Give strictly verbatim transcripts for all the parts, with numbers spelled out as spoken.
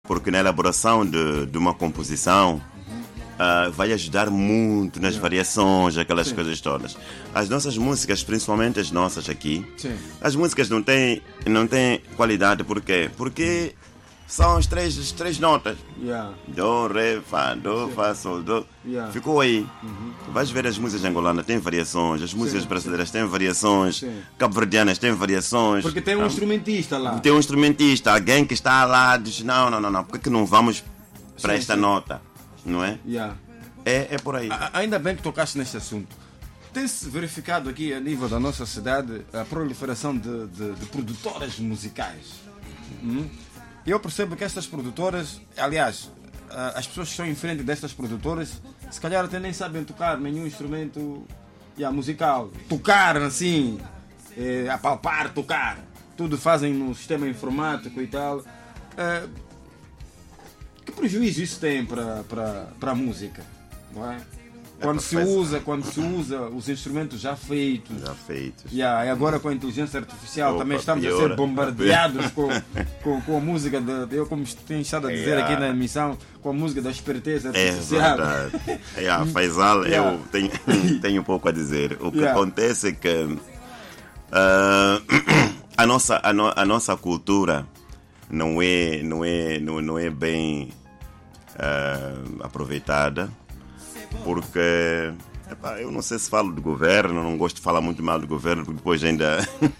porque na elaboração de, de uma composição uh, vai ajudar muito nas variações, aquelas Sim. coisas todas. As nossas músicas, principalmente as nossas aqui, Sim. as músicas não têm, não têm qualidade, por quê? Porque são as três, as três notas. Yeah. Do, ré, fá, do, Sim. fá, sol, do. Yeah. Ficou aí. Uhum. Vais ver as músicas angolanas têm variações, as músicas Sim. brasileiras têm variações, cabo-verdianas têm variações. Porque tem um instrumentista lá. Tem um instrumentista, alguém que está lá diz, não, não, não, não, por que não vamos para esta sim. nota? Não é? Yeah. é? É por aí. A, ainda bem que tocaste neste assunto. Tem-se verificado aqui a nível da nossa cidade a proliferação de, de, de produtoras musicais. Hum? Eu percebo que estas produtoras, aliás, as pessoas que estão em frente destas produtoras, se calhar até nem sabem tocar nenhum instrumento yeah, musical. Tocar assim, é, apalpar, tocar. Tudo fazem no sistema informático e tal. É, que prejuízo isso tem para para a música, não é? Quando se usa, quando se usa os instrumentos já feitos, já feitos. Yeah, e agora com a inteligência artificial Opa, também estamos piora. a ser bombardeados com, com, com a música de, eu como tenho estado a dizer yeah. aqui na emissão, com a música da esperteza artificial. É verdade. yeah, Faisal, yeah. eu tenho, tenho pouco a dizer. O que yeah. acontece é que uh, a, nossa, a, no, a nossa cultura não é, não é, não, não é bem uh, aproveitada. Porque epá, eu não sei se falo do governo, não gosto de falar muito mal do governo, porque depois ainda.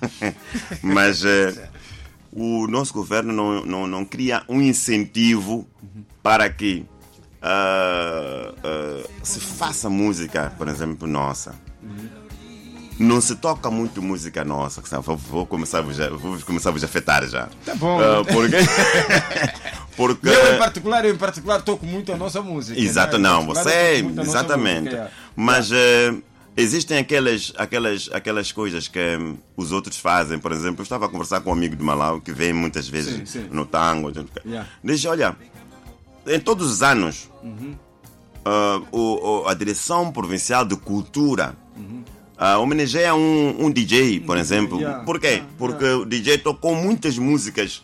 Mas uh, o nosso governo não, não, não cria um incentivo para que uh, uh, se faça música, por exemplo, nossa. Não se toca muito música nossa, vou, vou começar a vos, vou começar a vos afetar já. Tá bom. Uh, porque... Porque... Eu em particular, eu em particular toco muito a nossa música. Exato, né? não, você, exatamente. Música, é. Mas uh, existem aquelas, aquelas, aquelas coisas que um, os outros fazem. Por exemplo, eu estava a conversar com um amigo de Malau que vem muitas vezes sim, sim. no tango. Yeah. Diz, olha, em todos os anos, uhum. uh, o, o, a Direção Provincial de Cultura uhum. uh, homenageia um, um D J, por exemplo. Yeah. Por quê? Yeah. Porque Yeah. o D J tocou muitas músicas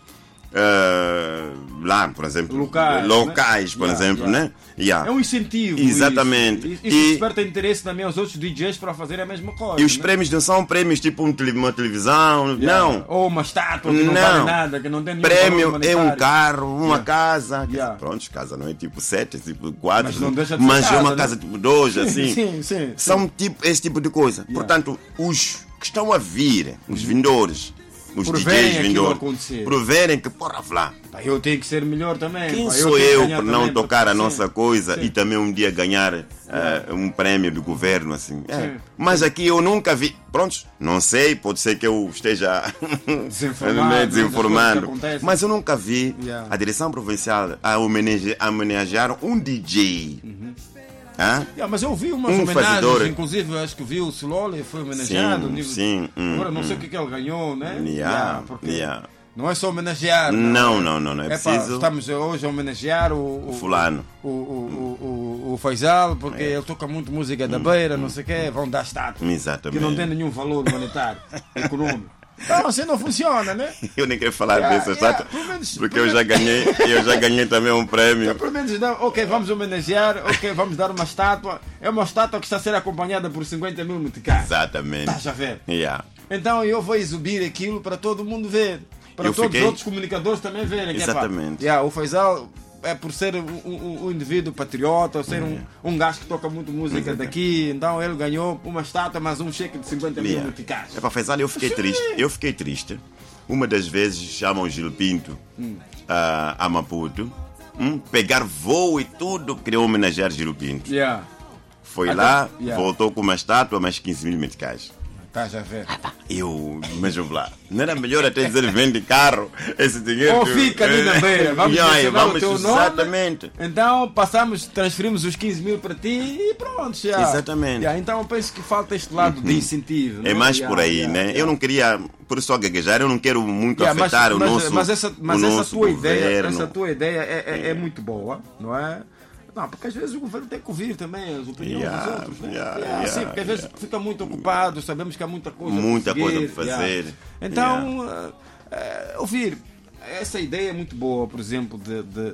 Uh, lá, por exemplo, locais, locais né? por yeah, exemplo, yeah. né? Yeah. É um incentivo. Exatamente. Isso, isso e, desperta interesse também aos outros D Js para fazerem a mesma coisa. E os né? prémios não são prémios tipo uma televisão, yeah. não. Ou uma estátua que não, não vale nada, que não tem nenhum prémio é um carro, uma yeah. casa. Yeah. Pronto, casa não é tipo sete, é tipo quatro, mas, não deixa de mas casa, é uma né? casa tipo dois, sim, assim. Sim, sim, são sim. Tipo, esse tipo de coisa. Yeah. Portanto, os que estão a vir, os uhum. vindores, os por D Js vindores, por verem que porra lá. Eu tenho que ser melhor também. Quem pá, sou eu, eu por não tocar a sim, nossa coisa sim. e também um dia ganhar uh, um prémio do governo assim. É. Mas aqui eu nunca vi. Pronto, não sei, pode ser que eu esteja desinformado, desinformando, mas eu nunca vi yeah. a direção provincial a homenagear, a homenagear um D J. Uhum. Ah? Yeah, mas eu vi umas um homenagens, fazedor. Inclusive eu acho que vi o Siloli foi homenageado. Sim, nível... sim. Hum, Agora não hum. sei o que, que ele ganhou, né? Yeah, yeah, porque yeah. Não é só homenagear. Não, não, não, não é, é preciso. Pá, estamos hoje a homenagear o, o fulano, o, o, o, o, o Faisal, porque é. ele toca muito música da beira, hum, não sei o quê, vão dar estátua. Exatamente. Que não tem nenhum valor humanitário, econômico. Então assim não funciona, né? Eu nem quero falar yeah, dessa yeah, estátua, menos, porque eu já ganhei, eu já ganhei também um prémio. Então, pelo menos não, ok, vamos homenagear, ok, vamos dar uma estátua. É uma estátua que está a ser acompanhada por cinquenta mil meticais. Exatamente. Estás a ver? Yeah. Então eu vou exibir aquilo para todo mundo ver. Para eu todos fiquei... os outros comunicadores também verem. Exatamente. Que é, pá, yeah, o Faisal é por ser um, um, um indivíduo patriota, ser um, um gajo que toca muito música Exatamente. daqui, então ele ganhou uma estátua, mais um cheque de cinquenta mil yeah. meticais. É para Faisal, eu fiquei Sim. triste. Eu fiquei triste. Uma das vezes chamam Gil Pinto hum. uh, a Maputo, hum, pegar voo e tudo, queria homenagear Gil Pinto. Yeah. Foi Até, lá, yeah. voltou com uma estátua, mais quinze mil meticais. Estás a ver? Eu, mas vamos lá, não era melhor até dizer vende carro, esse dinheiro. Ou fica ali na beira, vamos yeah, vamos, o teu exatamente. nome. Então passamos, transferimos os quinze mil para ti e pronto, já. Exatamente. Yeah, então eu penso que falta este lado de incentivo. É né? mais yeah, por aí, yeah, né? Yeah. Eu não queria, por só gaguejar, eu não quero muito yeah, afetar mas, o mas, nosso Mas essa, mas o essa nosso tua governo. ideia, essa tua ideia é, é, é muito boa, não é? Não, porque às vezes o governo tem que ouvir também as opiniões yeah, dos outros. Né? Yeah, yeah, yeah, sim, porque às vezes yeah. fica muito ocupado, sabemos que há muita coisa muita para seguir, coisa para fazer. Yeah. Então, yeah. uh, uh, ouvir, essa ideia é muito boa, por exemplo, de, de,